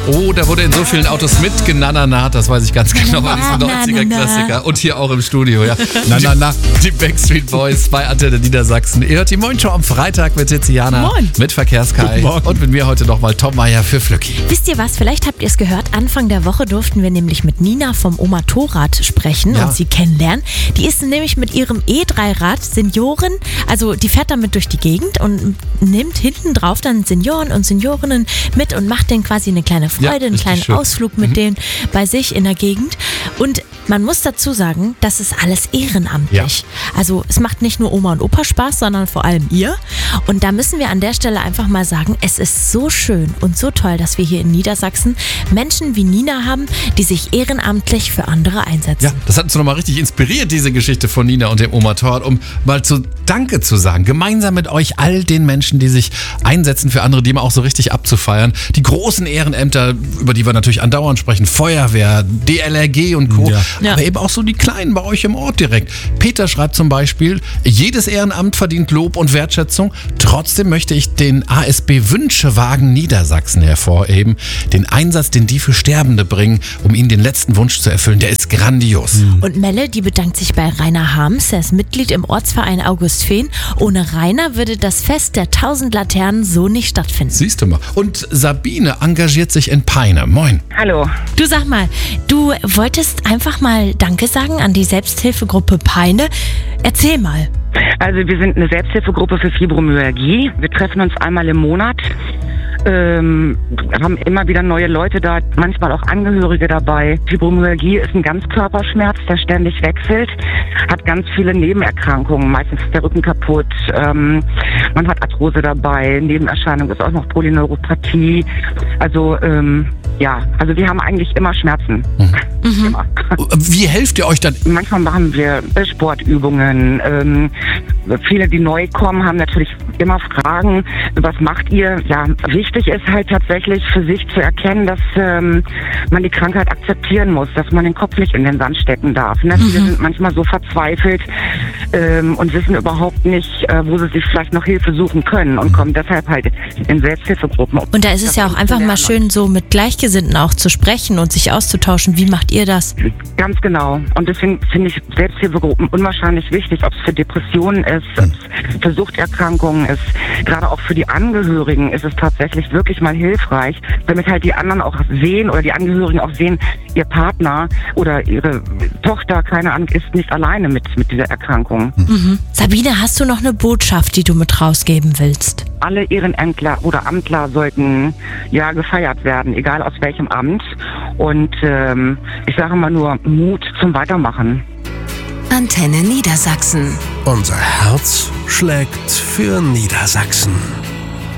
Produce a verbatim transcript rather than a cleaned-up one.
Oh, da wurde in so vielen Autos mitgenananat, das weiß ich ganz genau, das ist ein neunziger-Klassiker. Und hier auch im Studio, ja. Na, na, na. Die Backstreet Boys bei Antenne Niedersachsen. Ihr hört die Moin-Show am Freitag mit Tiziana, Moin. mit Verkehrskai und mit mir heute nochmal Tom Meier für Flücki. Wisst ihr was, vielleicht habt ihr es gehört, Anfang der Woche durften wir nämlich mit Nina vom Oma Torrad sprechen Ja. und sie kennenlernen. Die ist nämlich mit ihrem E drei Rad Senioren, also die fährt damit durch die Gegend und nimmt hinten drauf dann Senioren und Seniorinnen mit und macht denen quasi eine kleine Freude, Ja, einen richtig kleinen schön. Ausflug mit Mhm. denen bei sich in der Gegend. Und man muss dazu sagen, das ist alles ehrenamtlich. Also es macht nicht nur Oma und Opa Spaß, sondern vor allem ihr. Und da müssen wir an der Stelle einfach mal sagen, es ist so schön und so toll, dass wir hier in Niedersachsen Menschen wie Nina haben, die sich ehrenamtlich für andere einsetzen. Ja, das hat uns nochmal richtig inspiriert, diese Geschichte von Nina und dem Oma Torrad, um mal zu Danke zu sagen. Gemeinsam mit euch, all den Menschen, die sich einsetzen für andere, die mal auch so richtig abzufeiern. Die großen Ehrenämter, über die wir natürlich andauernd sprechen, Feuerwehr, D L R G und Co. Ja. Ja. Aber eben auch so die Kleinen bei euch im Ort direkt. Peter schreibt zum Beispiel, jedes Ehrenamt verdient Lob und Wertschätzung. Trotzdem möchte ich den A S B Wünschewagen Niedersachsen hervorheben. Den Einsatz, den die für Sterbende bringen, um ihnen den letzten Wunsch zu erfüllen, der ist grandios. Und Melle, die bedankt sich bei Rainer Harms, er ist Mitglied im Ortsverein August Fehn. Ohne Rainer würde das Fest der tausend Laternen so nicht stattfinden. Siehst du mal. Und Sabine engagiert sich in Peine. Moin. Hallo. Du sag mal, du wolltest einfach mal Danke sagen an die Selbsthilfegruppe Peine. Erzähl mal. Also wir sind eine Selbsthilfegruppe für Fibromyalgie. Wir treffen uns einmal im Monat. Ähm, haben immer wieder neue Leute da, manchmal auch Angehörige dabei. Fibromyalgie ist ein Ganzkörperschmerz, der ständig wechselt, hat ganz viele Nebenerkrankungen. Meistens ist der Rücken kaputt, ähm, man hat Arthrose dabei, Nebenerscheinung ist auch noch Polyneuropathie. Also ähm, ja, also wir haben eigentlich immer Schmerzen. Mhm. Immer. Wie helft ihr euch dann? Manchmal machen wir äh, Sportübungen. Ähm, viele, die neu kommen, haben natürlich immer Fragen, was macht ihr? Ja, wichtig ist halt tatsächlich für sich zu erkennen, dass ähm, man die Krankheit akzeptieren muss, dass man den Kopf nicht in den Sand stecken darf. Ne? Mhm. Wir sind manchmal so verzweifelt ähm, und wissen überhaupt nicht, äh, wo sie sich vielleicht noch Hilfe suchen können und kommen deshalb halt in Selbsthilfegruppen. Und da ist es ja auch einfach mal schön, so mit Gleichgesinnten auch zu sprechen und sich auszutauschen. Wie macht ihr das? Ganz genau. Und deswegen finde ich Selbsthilfegruppen unwahrscheinlich wichtig, ob es für Depressionen ist, ob es für Suchterkrankungen ist. Gerade auch für die Angehörigen ist es tatsächlich wirklich mal hilfreich, damit halt die anderen auch sehen oder die Angehörigen auch sehen, ihr Partner oder ihre Tochter, keine Ahnung, ist nicht alleine mit, mit dieser Erkrankung. Mhm. Sabine, hast du noch eine Botschaft, die du mit rausgeben willst? Alle Ehrenämtler oder Amtler sollten ja gefeiert werden, egal aus welchem Amt. Und ähm, ich sage mal nur Mut zum Weitermachen. Antenne Niedersachsen. Unser Herz schlägt für Niedersachsen.